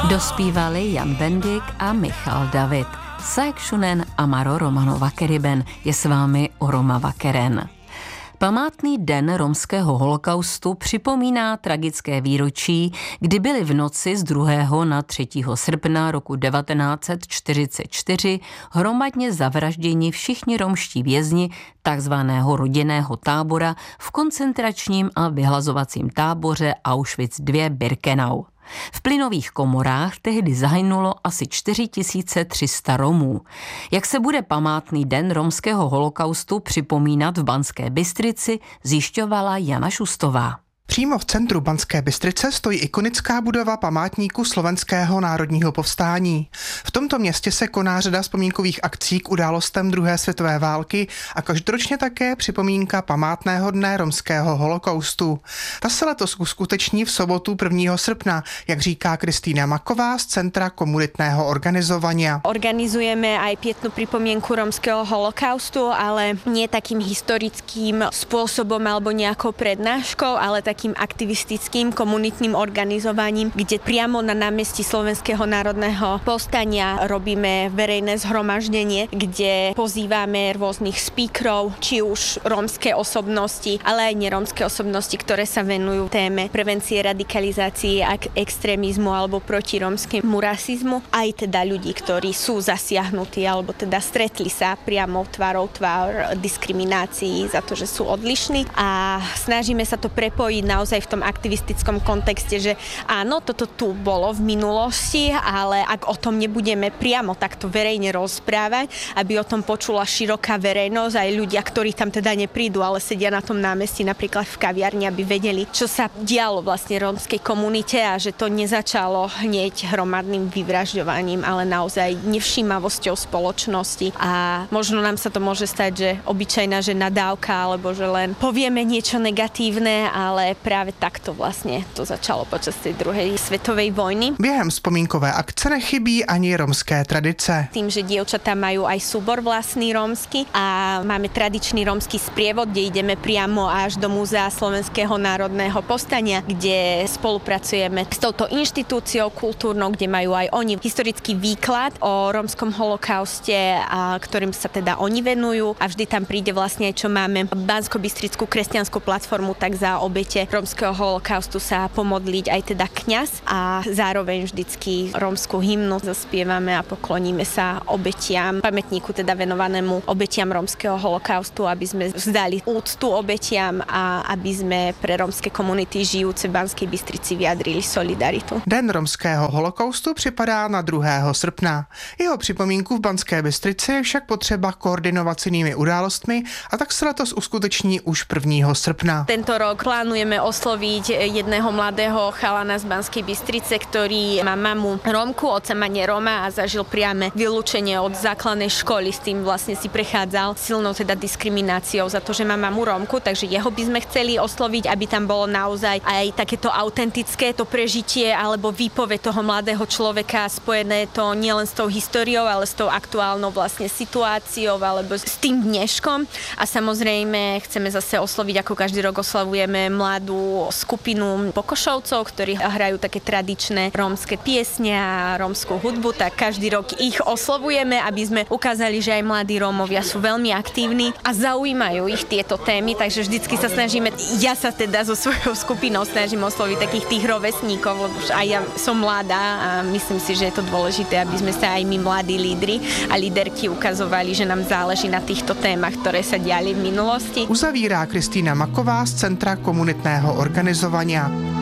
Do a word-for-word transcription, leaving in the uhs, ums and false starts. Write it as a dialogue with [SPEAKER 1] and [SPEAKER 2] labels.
[SPEAKER 1] Dospívali Jan Bendik a Michal David. Saek Shunen Amaro Romano Vakeriben je s vámi Roma Vakeren. Památný den romského holokaustu připomíná tragické výročí, kdy byli v noci z druhého na třetího srpna roku devatenáct set čtyřicet čtyři hromadně zavražděni všichni romští vězni takzvaného rodinného tábora v koncentračním a vyhlazovacím táboře Auschwitz dva Birkenau. V plynových komorách tehdy zahynulo asi čtyři tisíce tři sta Romů. Jak se bude památný den romského holokaustu připomínat v Banské Bystrici, zjišťovala Jana Šustová.
[SPEAKER 2] Přímo v centru Banské Bystrice stojí ikonická budova památníku Slovenského národního povstání. V tomto městě se koná řada vzpomínkových akcí k událostem druhé světové války a každoročně také připomínka památného dne romského holokaustu. Ta se letos uskuteční v sobotu prvního srpna, jak říká Kristýna Maková z Centra komunitného organizovania.
[SPEAKER 3] Organizujeme aj pietnú pripomienku romského holokaustu, ale nie takým historickým spôsobom alebo nejakou prednáškou, ale takým aktivistickým komunitným organizovaním, kde priamo na námestí Slovenského národného povstania robíme verejné zhromaždenie, kde pozývame rôznych speakerov, či už rómske osobnosti, ale aj nerómske osobnosti, ktoré sa venujú téme prevencie radikalizácie a extrémizmu alebo proti rómskemu rasizmu, aj teda ľudí, ktorí sú zasiahnutí alebo teda stretli sa priamo tvárou tvár diskriminácii za to, že sú odlišní, a snažíme sa to prepojiť naozaj v tom aktivistickom kontexte, že áno, toto tu bolo v minulosti, ale ak o tom nebudeme priamo takto verejne rozprávať, aby o tom počula široká verejnosť, aj ľudia, ktorí tam teda neprídu, ale sedia na tom námestí napríklad v kaviarni, aby vedeli, čo sa dialo vlastne rómskej komunite a že to nezačalo hneď hromadným vyvražďovaním, ale naozaj nevšímavosťou spoločnosti. A možno nám sa to môže stať, že obyčajná že nadávka, alebo že len povieme niečo negatívne, ale práve takto vlastne to začalo počas tej druhej svetovej vojny.
[SPEAKER 2] Během vzpomínkové akce nechybí ani romské tradice.
[SPEAKER 3] Tým, že dievčatá majú aj súbor vlastný rómsky a máme tradičný rómsky sprievod, kde ideme priamo až do Múzea Slovenského národného povstania, kde spolupracujeme s touto inštitúciou kultúrnou, kde majú aj oni historický výklad o rómskom holokauste, a ktorým sa teda oni venujú, a vždy tam príde vlastne aj čo máme Banskobystrickú kresťanskú platformu, tak za obete rómskeho holokaustu sa pomodliť aj teda kňaz, a zároveň vždycky rómsku hymnu zaspievame a pokloníme sa obetiam, pamätníku teda venovanému obetiam rómskeho holokaustu, aby sme vzdali úctu obetiam a aby sme pre rómske komunity žijúce v Banskej Bystrici vyjadrili solidaritu.
[SPEAKER 2] Den romského holokaustu připadá na druhého srpna. Jeho připomínku v Banské Bystrici je však potřeba koordinovat s jinými událostmi, a tak se letos uskuteční už prvního srpna.
[SPEAKER 3] Tento rok plánujeme osloviť jedného mladého chalana z Banskej Bystrice, ktorý má mamu Rómku, otca má neróma a zažil priame vylúčenie od základnej školy. S tým vlastne si prechádzal silnou teda diskrimináciou za to, že má mamu Rómku, takže jeho by sme chceli osloviť, aby tam bolo naozaj aj takéto autentické to prežitie alebo výpoveď toho mladého človeka, spojené to nielen s tou históriou, ale s tou aktuálnou vlastne situáciou alebo s tým dneškom. A samozrejme chceme zase osloviť, ako každý rok oslavujeme mladú skupinu Pokošovcov, ktorí hrajú také tradičné rómske piesne a rómskú hudbu, tak každý rok ich oslovujeme, aby sme ukázali, že aj mladí Rómovia sú veľmi aktívni a zaujímajú ich tieto témy, takže vždycky sa snažíme, ja sa teda so svojou skupinou snažím osloviť takých tých rovesníkov, lebo aj ja som mladá a myslím si, že je to dôležité, aby sme sa aj my mladí lídri a líderky ukazovali, že nám záleží na týchto témach, ktoré sa diali v minulosti.
[SPEAKER 2] Uzavírá Kristýna Maková z Centra komunitného organizovania.